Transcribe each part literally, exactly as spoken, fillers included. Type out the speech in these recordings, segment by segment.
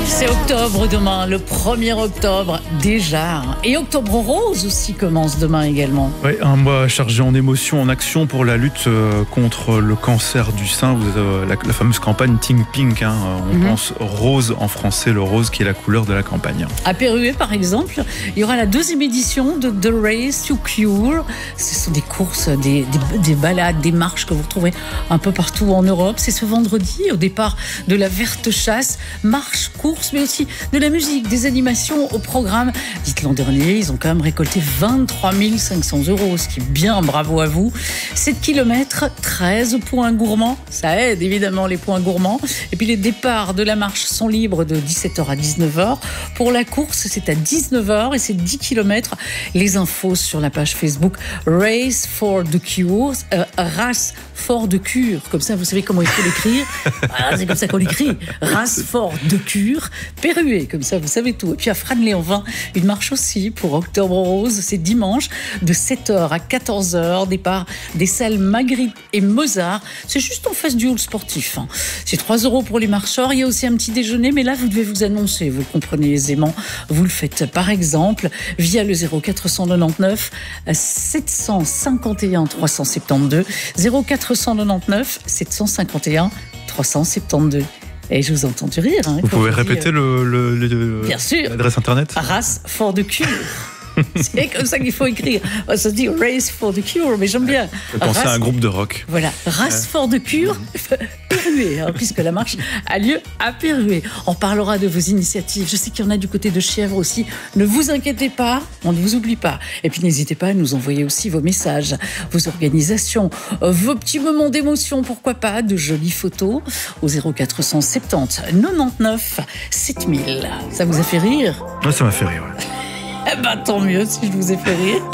C'est octobre demain, le premier octobre déjà. Et Octobre Rose aussi commence demain également. Oui, un mois chargé en émotions, en action pour la lutte euh, contre le cancer du sein. Vous avez la, la fameuse campagne Think Pink. Hein, on mm-hmm. pense rose en français, le rose qui est la couleur de la campagne. À Pérué, par exemple, il y aura la deuxième édition de The Race to Cure. Ce sont des courses, des, des, des balades, des marches que vous retrouvez un peu partout en Europe. C'est ce vendredi, au départ de la Verte Chasse. Marche, course, mais aussi de la musique, des animations au programme. Dites l'an dernier, ils ont quand même récolté vingt-trois mille cinq cents euros, ce qui est bien, bravo à vous. sept kilomètres, treize points gourmands, ça aide évidemment les points gourmands. Et puis les départs de la marche sont libres de dix-sept heures à dix-neuf heures. Pour la course, c'est à dix-neuf heures et c'est dix kilomètres. Les infos sur la page Facebook Race for the Cure, euh, Race for the Cure, comme ça vous savez comment il faut l'écrire. Voilà, c'est comme ça qu'on l'écrit. Race for the Cure, Pérué, comme ça vous savez tout. Et puis à Frannes-les-en-Vin, une marche aussi pour Octobre Rose, c'est dimanche de sept heures à quatorze heures, départ des salles Magritte et Mozart. C'est juste en face du hall sportif. Hein. C'est trois euros pour les marcheurs. Il y a aussi un petit déjeuner, mais là vous devez vous annoncer, vous le comprenez aisément. Vous le faites par exemple via le zéro quatre cent quatre-vingt-dix-neuf sept cent cinquante et un trois cent soixante-douze, zéro quatre cent quatre-vingt-dix-neuf sept cent cinquante et un trois cent soixante-douze. Et je vous entends rire. Hein, vous pouvez répéter dit, le, le, le, bien sûr, l'adresse internet. Race for the Cure. C'est comme ça qu'il faut écrire. Ça se dit Race for the Cure, mais j'aime bien. Je pensais à un groupe de rock. Voilà, Race for the Cure, Pérué, hein, puisque la marche a lieu à Pérué. On parlera de vos initiatives. Je sais qu'il y en a du côté de Chièvre aussi. Ne vous inquiétez pas, on ne vous oublie pas. Et puis n'hésitez pas à nous envoyer aussi vos messages, vos organisations, vos petits moments d'émotion, pourquoi pas, de jolies photos au zéro quatre cent soixante-dix quatre-vingt-dix-neuf sept mille. Ça vous a fait rire ? Ouais, ça m'a fait rire, ouais. Eh ben, tant mieux si je vous ai fait rire.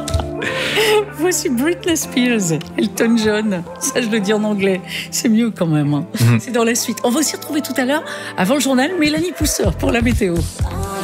Voici Britney Spears, Elton John. Ça, je le dis en anglais. C'est mieux quand même. Hein. Mmh. C'est dans la suite. On va aussi retrouver tout à l'heure, avant le journal, Mélanie Pousseur pour la météo.